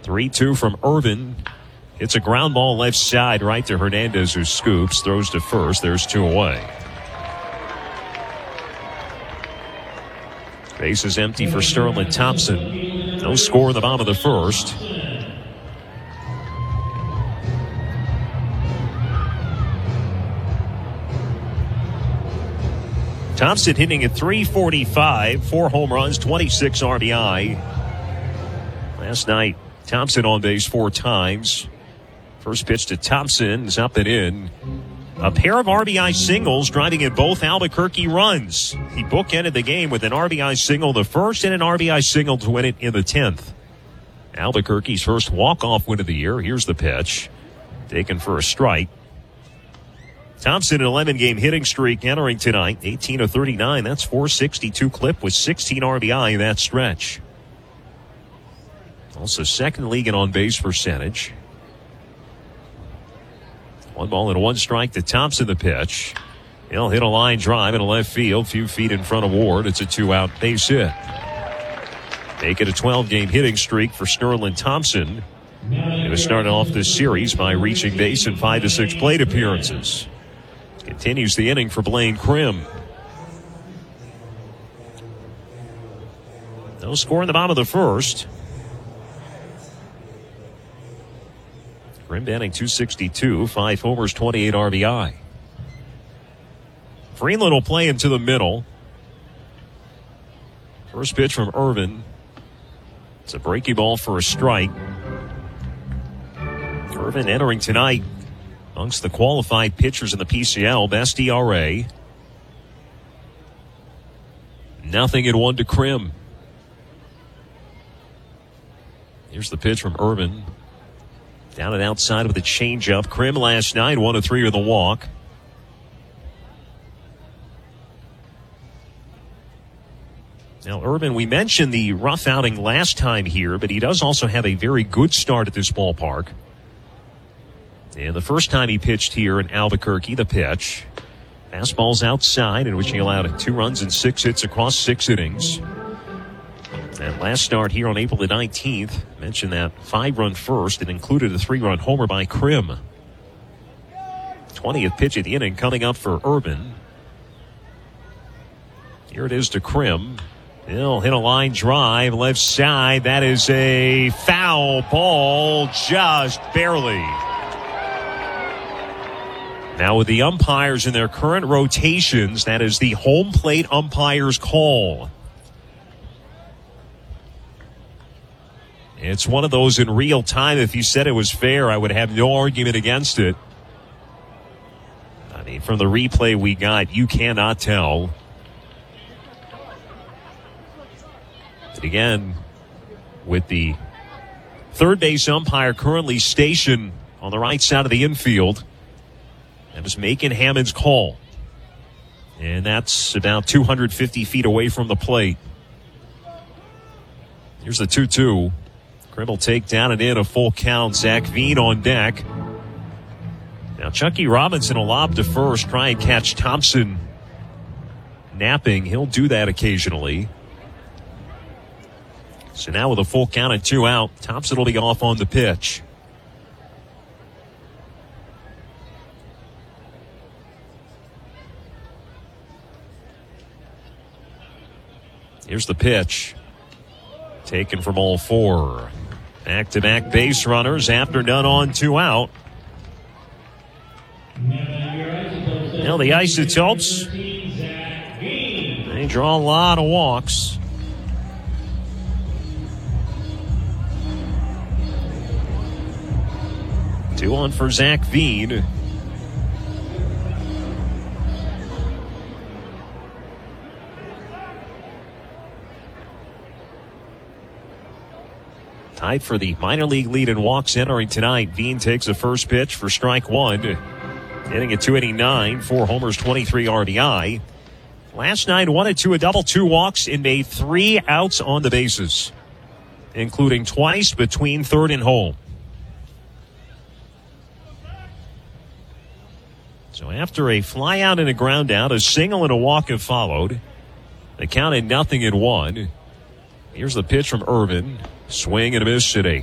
3-2 from Irvin. It's a ground ball left side right to Hernandez, who scoops, throws to first. There's 2 away. Base is empty for Sterling Thompson. No score in the bottom of the first. Thompson hitting at .345, 4 home runs, 26 RBI. Last night, Thompson on base 4 times. First pitch to Thompson is up and in. A pair of RBI singles driving in both Albuquerque runs. He bookended the game with an RBI single the first and an RBI single to win it in the 10th. Albuquerque's first walk-off win of the year. Here's the pitch. Taken for a strike. Thompson, an 11-game hitting streak entering tonight. 18 of 39. That's .462 clip with 16 RBI in that stretch. Also second league in on-base percentage. 1 ball and 1 strike to Thompson, the pitch. He'll hit a line drive in a left field, few feet in front of Ward. It's a 2-out base hit. Make it a 12-game hitting streak for Sterling Thompson. He was starting off this series by reaching base in 5 to 6 plate appearances. Continues the inning for Blaine Krim. No score in the bottom of the first. Krim batting .262, 5 homers, 28 RBI. Freeland will play into the middle. First pitch from Irvin. It's a breaking ball for a strike. Irvin entering tonight amongst the qualified pitchers in the PCL. Best ERA. 0-1 to Krim. Here's the pitch from Irvin. Down and outside with a changeup. Krim last night, 1 of 3 with a walk. Now, Irvin, we mentioned the rough outing last time here, but he does also have a very good start at this ballpark. And the first time he pitched here in Albuquerque, the pitch. Fastball's outside, in which he allowed 2 runs and 6 hits across 6 innings. And last start here on April the 19th, mentioned that 5-run first. It included a 3-run homer by Krim. 20th pitch of the inning coming up for Irvin. Here it is to Krim. He'll hit a line drive left side. That is a foul ball, just barely. Now with the umpires in their current rotations, that is the home plate umpire's call. It's one of those in real time. If you said it was fair, I would have no argument against it. I mean, from the replay we got, you cannot tell. But again, with the third base umpire currently stationed on the right side of the infield, that was making Hammond's call. And that's about 250 feet away from the plate. Here's the 2-2. Krim will take down and in a full count. Zach Veen on deck. Now Chucky Robinson will lob to first, try and catch Thompson napping. He'll do that occasionally. So now with a full count and 2 out, Thompson will be off on the pitch. Here's the pitch. Taken from all 4. Back-to-back base runners after none on 2 out. Now the Isotopes, they draw a lot of walks. Two on for Zach Veen. Tied for the minor league lead in walks entering tonight. Veen takes the first pitch for strike 1. Hitting at .289, 4 homers, 23 RBI. Last night, 1-2, a double, 2 walks, and made 3 outs on the bases, including twice between third and home. So after a fly out and a ground out, a single and a walk have followed. The count at 0-1. Here's the pitch from Irvin. Swing and a miss today.